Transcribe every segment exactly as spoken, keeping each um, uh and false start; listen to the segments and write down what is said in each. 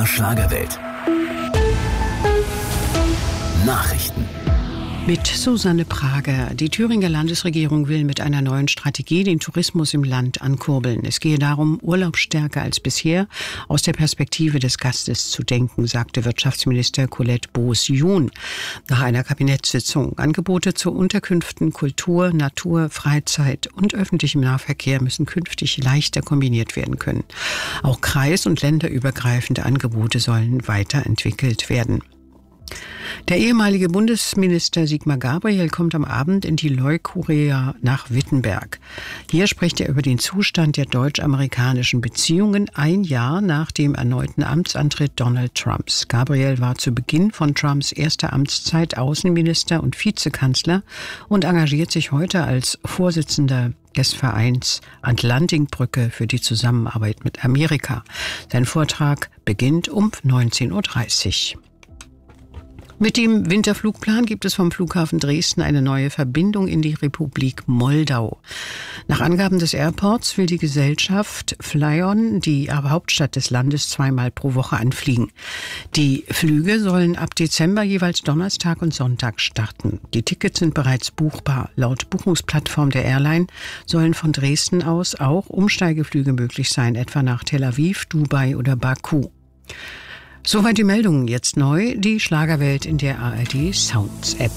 Schlagerwelt. Nachrichten. Mit Susanne Prager. Die Thüringer Landesregierung will mit einer neuen Strategie den Tourismus im Land ankurbeln. Es gehe darum, Urlaub stärker als bisher aus der Perspektive des Gastes zu denken, sagte Wirtschaftsminister Colette Boos-Jun nach einer Kabinettssitzung. Angebote zu Unterkünften, Kultur, Natur, Freizeit und öffentlichem Nahverkehr müssen künftig leichter kombiniert werden können. Auch kreis- und länderübergreifende Angebote sollen weiterentwickelt werden. Der ehemalige Bundesminister Sigmar Gabriel kommt am Abend in die Leukuria nach Wittenberg. Hier spricht er über den Zustand der deutsch-amerikanischen Beziehungen ein Jahr nach dem erneuten Amtsantritt Donald Trumps. Gabriel war zu Beginn von Trumps erster Amtszeit Außenminister und Vizekanzler und engagiert sich heute als Vorsitzender des Vereins Atlantikbrücke für die Zusammenarbeit mit Amerika. Sein Vortrag beginnt um neunzehn Uhr dreißig. Mit dem Winterflugplan gibt es vom Flughafen Dresden eine neue Verbindung in die Republik Moldau. Nach Angaben des Airports will die Gesellschaft Flyon die Hauptstadt des Landes zweimal pro Woche anfliegen. Die Flüge sollen ab Dezember jeweils Donnerstag und Sonntag starten. Die Tickets sind bereits buchbar. Laut Buchungsplattform der Airline sollen von Dresden aus auch Umsteigeflüge möglich sein, etwa nach Tel Aviv, Dubai oder Baku. Soweit die Meldungen. Jetzt neu die Schlagerwelt in der A R D Sounds App.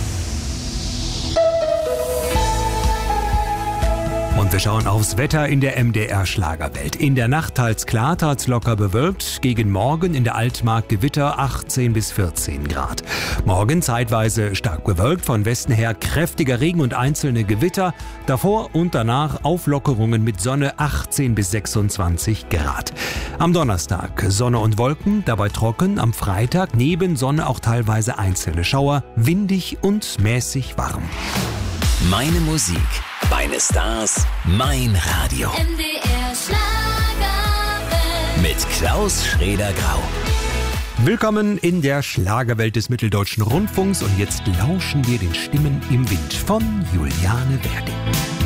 Und wir schauen aufs Wetter in der M D R Schlagerwelt. In der Nacht teils klar, teils locker bewölkt. Gegen Morgen in der Altmark Gewitter achtzehn bis vierzehn Grad. Morgen zeitweise stark bewölkt, von Westen her kräftiger Regen und einzelne Gewitter. Davor und danach Auflockerungen mit Sonne achtzehn bis sechsundzwanzig Grad. Am Donnerstag Sonne und Wolken, dabei trocken. Am Freitag neben Sonne auch teilweise einzelne Schauer. Windig und mäßig warm. Meine Musik, meine Stars, mein Radio. M D R Schlagerwelt. Mit Klaus Schrader-Grau. Willkommen in der Schlagerwelt des Mitteldeutschen Rundfunks und jetzt lauschen wir den Stimmen im Wind von Juliane Werding.